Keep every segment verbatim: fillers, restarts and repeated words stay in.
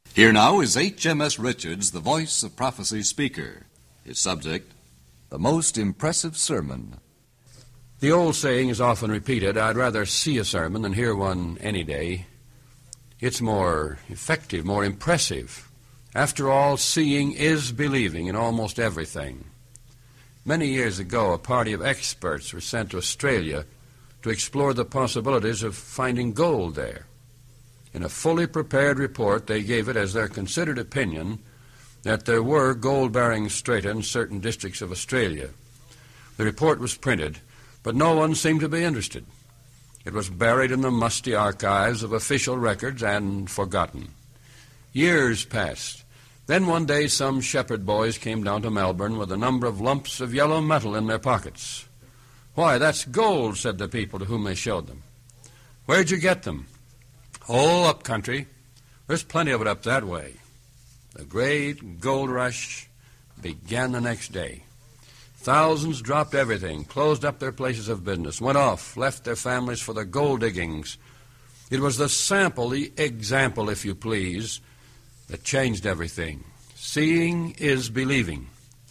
Here now is H M S Richards, the Voice of Prophecy speaker. His subject, the most impressive sermon. The old saying is often repeated, I'd rather see a sermon than hear one any day. It's more effective, more impressive. After all, seeing is believing in almost everything. Many years ago, a party of experts were sent to Australia to explore the possibilities of finding gold there. In a fully prepared report, they gave it as their considered opinion that there were gold-bearing strata in certain districts of Australia. The report was printed, but no one seemed to be interested. It was buried in the musty archives of official records and forgotten. Years passed. Then one day some shepherd boys came down to Melbourne with a number of lumps of yellow metal in their pockets. "Why, that's gold," said the people to whom they showed them. "Where'd you get them?" "Oh, up country. There's plenty of it up that way." The great gold rush began the next day. Thousands dropped everything, closed up their places of business, went off, left their families for the gold diggings. It was the sample, the example, if you please, that changed everything. Seeing is believing.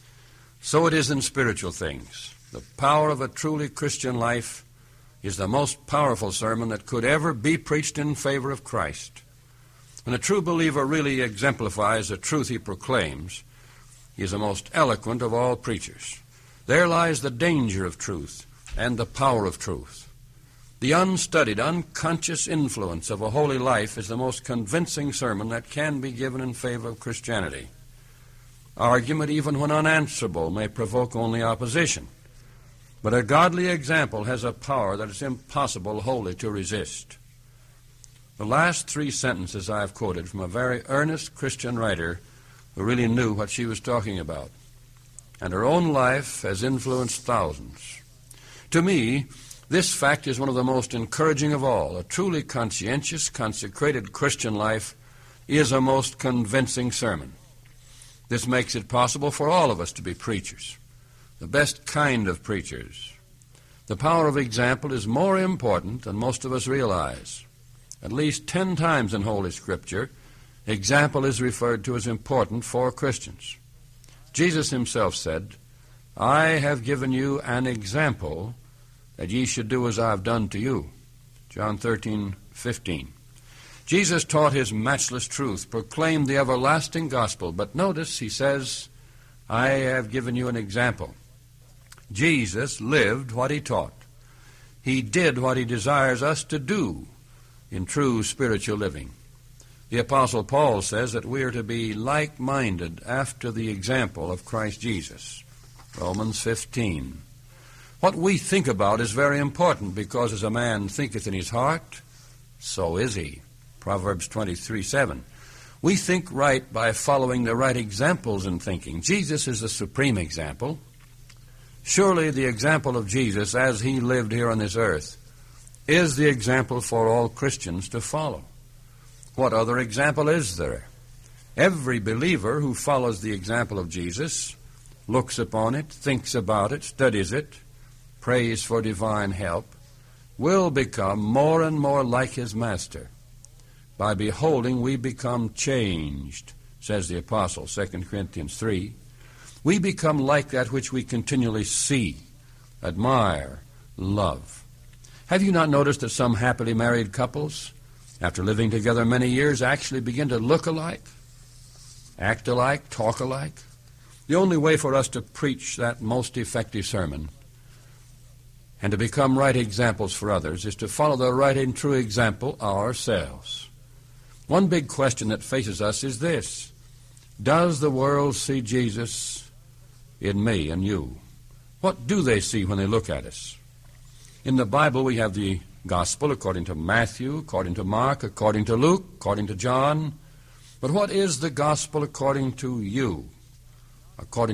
So it is in spiritual things. The power of a truly Christian life is the most powerful sermon that could ever be preached in favor of Christ. When a true believer really exemplifies the truth he proclaims, he is the most eloquent of all preachers. There lies the danger of truth and the power of truth. The unstudied, unconscious influence of a holy life is the most convincing sermon that can be given in favor of Christianity. Argument, even when unanswerable, may provoke only opposition. But a godly example has a power that is impossible wholly to resist. The last three sentences I have quoted from a very earnest Christian writer who really knew what she was talking about. And her own life has influenced thousands. To me, this fact is one of the most encouraging of all. A truly conscientious, consecrated Christian life is a most convincing sermon. This makes it possible for all of us to be preachers, the best kind of preachers. The power of example is more important than most of us realize. At least ten times in Holy Scripture, example is referred to as important for Christians. Jesus himself said, "I have given you an example that ye should do as I have done to you." John thirteen fifteen. Jesus taught his matchless truth, proclaimed the everlasting gospel, but notice he says, "I have given you an example." Jesus lived what he taught. He did what he desires us to do in true spiritual living. The Apostle Paul says that we are to be like-minded after the example of Christ Jesus. Romans fifteen. What we think about is very important, because as a man thinketh in his heart, so is he. Proverbs twenty-three seven. We think right by following the right examples in thinking. Jesus is the supreme example. Surely the example of Jesus as he lived here on this earth is the example for all Christians to follow. What other example is there? Every believer who follows the example of Jesus, looks upon it, thinks about it, studies it, prays for divine help, will become more and more like his master. By beholding, we become changed, says the apostle, Second Corinthians three. We become like that which we continually see, admire, love. Have you not noticed that some happily married couples, after living together many years, actually begin to look alike, act alike, talk alike? The only way for us to preach that most effective sermon and to become right examples for others is to follow the right and true example ourselves. One big question that faces us is this: does the world see Jesus in me and you? What do they see when they look at us? In the Bible, we have the Gospel according to Matthew, according to Mark, according to Luke, according to John. But what is the Gospel according to you? According